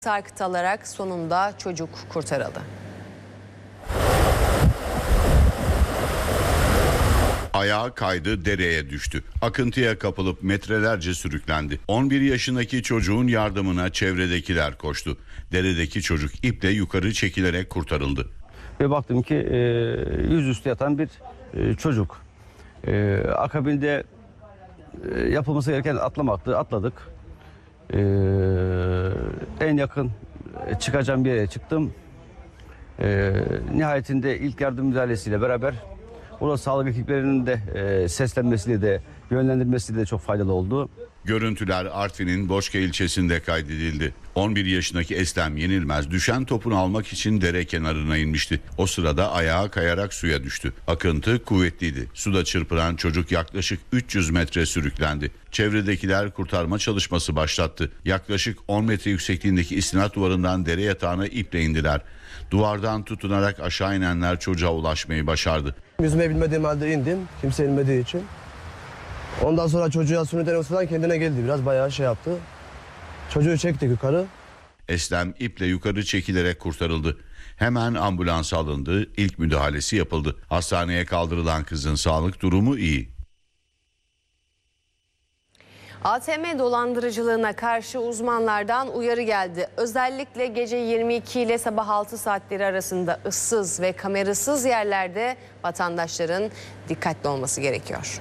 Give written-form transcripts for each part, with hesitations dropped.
Sarkıtılarak sonunda çocuk kurtarıldı. Ayağı kaydı, dereye düştü. Akıntıya kapılıp metrelerce sürüklendi. 11 yaşındaki çocuğun yardımına çevredekiler koştu. Deredeki çocuk iple yukarı çekilerek kurtarıldı. Ve baktım ki yüzüstü yatan bir çocuk. Akabinde yapılması gereken atlamaktı. Atladık. En yakın çıkacağım bir yere çıktım. Nihayetinde ilk yardım müdahalesiyle beraber orada sağlık ekiplerinin de seslenmesiyle de yönlendirmesiyle de çok faydalı oldu. Görüntüler Artvin'in Boşka ilçesinde kaydedildi. 11 yaşındaki Eslem Yenilmez düşen topunu almak için dere kenarına inmişti. O sırada ayağa kayarak suya düştü. Akıntı kuvvetliydi. Suda çırpınan çocuk yaklaşık 300 metre sürüklendi. Çevredekiler kurtarma çalışması başlattı. Yaklaşık 10 metre yüksekliğindeki istinat duvarından dere yatağına iple indiler. Duvardan tutunarak aşağı inenler çocuğa ulaşmayı başardı. Yüzmeyi bilmediğim halde indim. Kimse inmediği için. Ondan sonra çocuğa suni teneffüsten kendine geldi. Biraz bayağı şey yaptı. Çocuğu çektik yukarı. Eslem iple yukarı çekilerek kurtarıldı. Hemen ambulans alındı. İlk müdahalesi yapıldı. Hastaneye kaldırılan kızın sağlık durumu iyi. ATM dolandırıcılığına karşı uzmanlardan uyarı geldi. Özellikle gece 22 ile sabah 6 saatleri arasında ıssız ve kamerasız yerlerde vatandaşların dikkatli olması gerekiyor.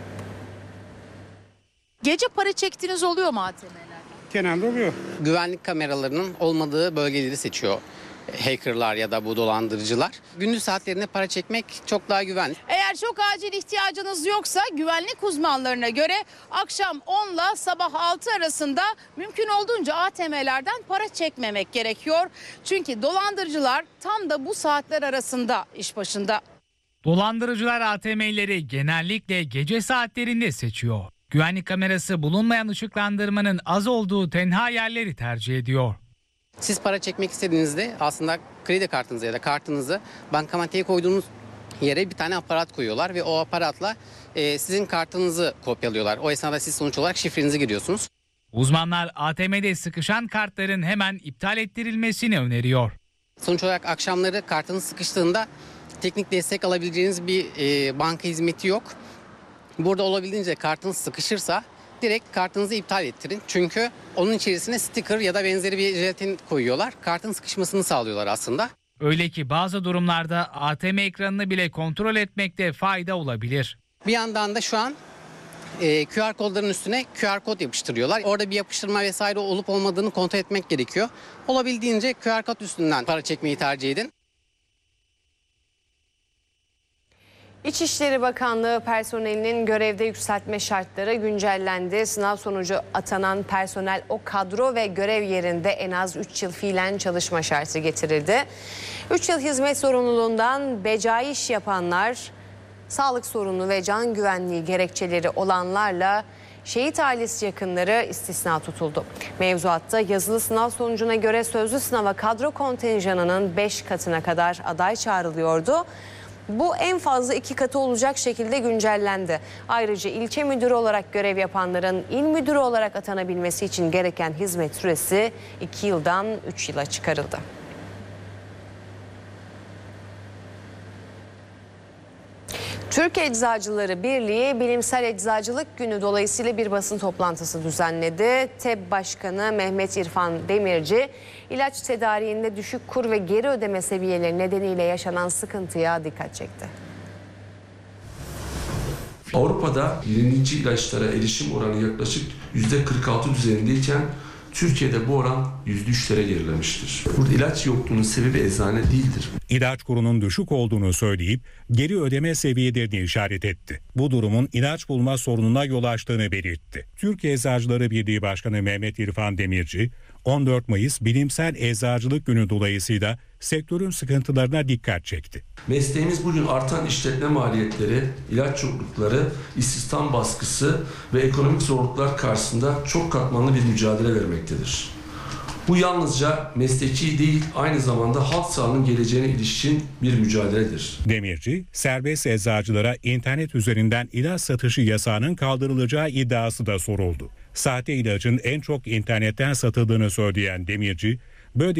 Gece para çektiğiniz oluyor mu ATM'lerde? Genelde oluyor. Güvenlik kameralarının olmadığı bölgeleri seçiyor hackerlar ya da bu dolandırıcılar. Gündüz saatlerinde para çekmek çok daha güvenli. Eğer çok acil ihtiyacınız yoksa güvenlik uzmanlarına göre akşam 10 ile sabah 6 arasında mümkün olduğunca ATM'lerden para çekmemek gerekiyor. Çünkü dolandırıcılar tam da bu saatler arasında iş başında. Dolandırıcılar ATM'leri genellikle gece saatlerinde seçiyor. Güvenlik kamerası bulunmayan ışıklandırmanın az olduğu tenha yerleri tercih ediyor. Siz para çekmek istediğinizde aslında kredi kartınızı ya da kartınızı bankamatiğe koyduğunuz yere bir tane aparat koyuyorlar ve o aparatla sizin kartınızı kopyalıyorlar. O esnada siz sonuç olarak şifrenizi giriyorsunuz. Uzmanlar ATM'de sıkışan kartların hemen iptal ettirilmesini öneriyor. Sonuç olarak akşamları kartınız sıkıştığında teknik destek alabileceğiniz bir banka hizmeti yok. Burada olabildiğince kartınız sıkışırsa direkt kartınızı iptal ettirin. Çünkü onun içerisine sticker ya da benzeri bir jelatin koyuyorlar. Kartın sıkışmasını sağlıyorlar aslında. Öyle ki bazı durumlarda ATM ekranını bile kontrol etmekte fayda olabilir. Bir yandan da şu an QR kodların üstüne QR kod yapıştırıyorlar. Orada bir yapıştırma vesaire olup olmadığını kontrol etmek gerekiyor. Olabildiğince QR kod üstünden para çekmeyi tercih edin. İçişleri Bakanlığı personelinin görevde yükseltme şartları güncellendi. Sınav sonucu atanan personel o kadro ve görev yerinde en az 3 yıl fiilen çalışma şartı getirildi. 3 yıl hizmet zorunluluğundan becaiş yapanlar, sağlık sorunu ve can güvenliği gerekçeleri olanlarla şehit ailesi yakınları istisna tutuldu. Mevzuatta yazılı sınav sonucuna göre sözlü sınava kadro kontenjanının 5 katına kadar aday çağrılıyordu. Bu en fazla 2 katı olacak şekilde güncellendi. Ayrıca ilçe müdürü olarak görev yapanların il müdürü olarak atanabilmesi için gereken hizmet süresi 2 yıldan 3 yıla çıkarıldı. Türk Eczacıları Birliği Bilimsel Eczacılık Günü dolayısıyla bir basın toplantısı düzenledi. TEB Başkanı Mehmet İrfan Demirci, ilaç tedariğinde düşük kur ve geri ödeme seviyeleri nedeniyle yaşanan sıkıntıya dikkat çekti. Avrupa'da yenilikçi ilaçlara erişim oranı yaklaşık %46 düzeyindeyken Türkiye'de bu oran %3'lere gerilemiştir. Burada ilaç yokluğunun sebebi eczane değildir. İlaç kurunun düşük olduğunu söyleyip geri ödeme seviyelerini işaret etti. Bu durumun ilaç bulma sorununa yol açtığını belirtti. Türk Eczacıları Birliği Başkanı Mehmet İrfan Demirci, 14 Mayıs Bilimsel Eczacılık Günü dolayısıyla sektörün sıkıntılarına dikkat çekti. Mesleğimiz bugün artan işletme maliyetleri, ilaç yoklukları, istihdam baskısı ve ekonomik zorluklar karşısında çok katmanlı bir mücadele vermektedir. Bu yalnızca mesleki değil, aynı zamanda halk sağlığının geleceğine ilişkin bir mücadeledir. Demirci, serbest eczacılara internet üzerinden ilaç satışı yasağının kaldırılacağı iddiası da soruldu. Sahte ilacın en çok internetten satıldığını söyleyen Demirci,